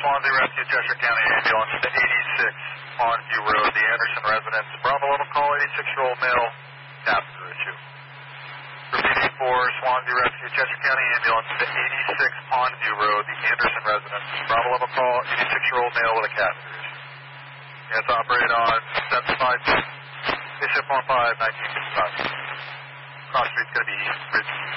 Swansea Rescue, Cheshire County Ambulance to 86 Pondview Road, the Anderson residence. Bravo 11 call, 86-year-old male, catheter issue. Repeating for Swansea Rescue, Cheshire County Ambulance to 86 Pondview Road, the Anderson residence. Bravo 11 call, 86-year-old male with a catheter issue. Yes, operate on 752, Bishop 15, 1955. Cross street's going to be Bridge